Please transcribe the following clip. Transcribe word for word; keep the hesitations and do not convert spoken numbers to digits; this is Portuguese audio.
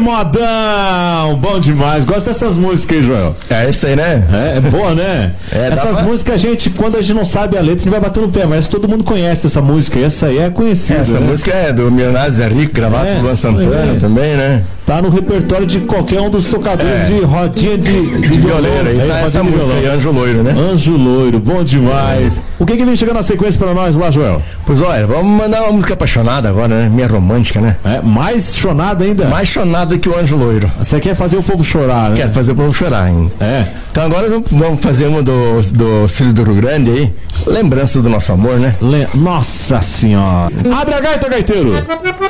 modão! Bom demais. Gosto dessas músicas aí, Joel. É isso aí, né? É, é boa, né? É, essas pra... músicas, a gente, quando a gente não sabe a letra, a gente vai bater no pé, mas todo mundo conhece essa música. E essa aí é conhecida. Essa né? música é do Milionário Zé Rico, gravado É, por Luan Santana é. também, né? Tá no repertório de qualquer um dos tocadores É. de rodinha de, de, De violeiro aí, É, tá rodinha essa de música aí, violão. Anjo Loiro, né? Anjo Loiro, bom demais. É. O que que vem chegando na sequência pra nós lá, Joel? Pois olha, vamos mandar uma música apaixonada agora, né? Minha romântica, né? É, mais chonada ainda? Mais chonada que o Anjo Loiro. Você quer fazer o povo chorar, né? Quero fazer o povo chorar, hein? É. Então agora vamos fazer uma dos, dos Filhos do Rio Grande aí. Lembrança do nosso amor, né? Le... Nossa senhora. Abre a gaita, gaiteiro.